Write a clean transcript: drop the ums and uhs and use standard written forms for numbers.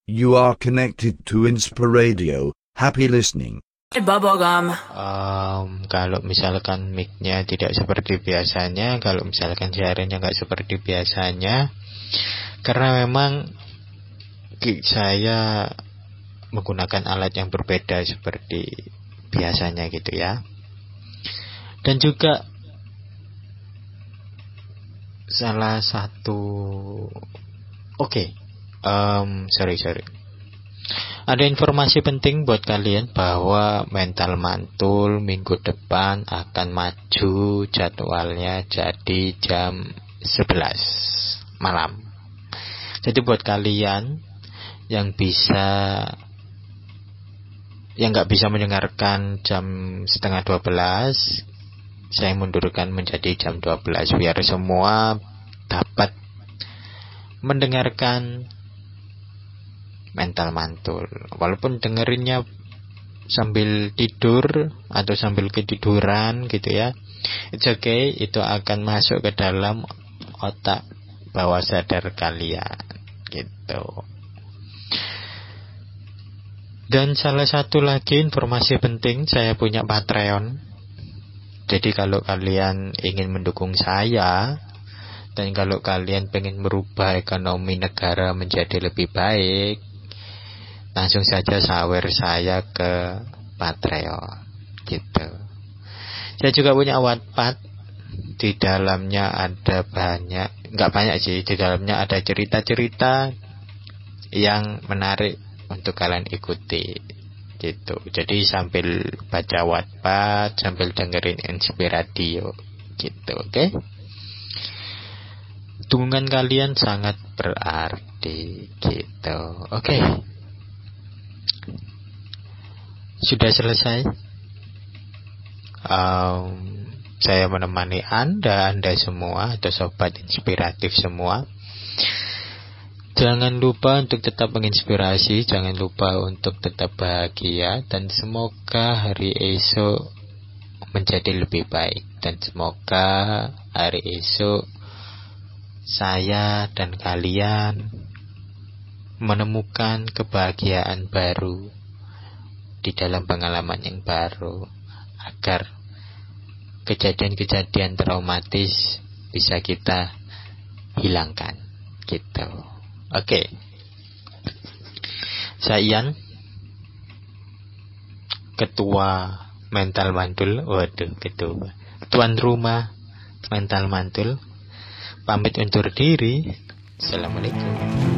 You are connected to Inspiradio. Happy listening. Bubblegum. Kalau misalkan mic-nya tidak seperti biasanya, kalau misalkan siarannya nggak seperti biasanya, karena memang saya menggunakan alat yang berbeda seperti biasanya gitu ya. Dan juga salah satu sorry. Ada informasi penting buat kalian bahwa Mental Mantul minggu depan akan maju jadwalnya jadi jam 11 malam. Jadi buat kalian yang nggak bisa mendengarkan jam setengah 12, saya mundurkan menjadi jam 12 biar semua dapat mendengarkan Mental Mantul. Walaupun dengerinnya sambil tidur atau sambil ketiduran gitu ya, it's okay, itu akan masuk ke dalam otak bawah sadar kalian gitu. Dan salah satu lagi informasi penting, saya punya Patreon. Jadi kalau kalian ingin mendukung saya, dan kalau kalian pengen merubah ekonomi negara menjadi lebih baik, langsung saja sawer saya ke Patreon gitu. Saya juga punya Wattpad. Di dalamnya ada nggak banyak sih, di dalamnya ada cerita-cerita yang menarik untuk kalian ikuti gitu. Jadi sambil baca Wattpad, sambil dengerin Inspiradio gitu, oke? Dukungan kalian sangat berarti gitu, oke? Sudah selesai. Saya menemani Anda semua atau sobat inspiratif semua. Jangan lupa untuk tetap menginspirasi, jangan lupa untuk tetap bahagia, dan semoga hari esok menjadi lebih baik, dan semoga hari esok saya dan kalian menemukan kebahagiaan baru di dalam pengalaman yang baru, agar kejadian-kejadian traumatis bisa kita hilangkan gitu. Oke. Saya Ian, ketua Mental Mantul. Ketua tuan rumah Mental Mantul, pamit undur diri. Assalamualaikum.